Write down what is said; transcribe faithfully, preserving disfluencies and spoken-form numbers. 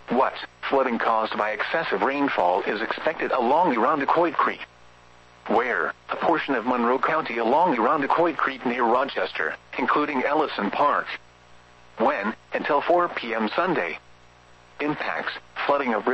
What? Flooding caused by excessive rainfall is expected along Irondequoit Creek. Where? A portion of Monroe County along Irondequoit Creek near Rochester, including Ellison Park. When? Until four p m Sunday. Impacts: flooding of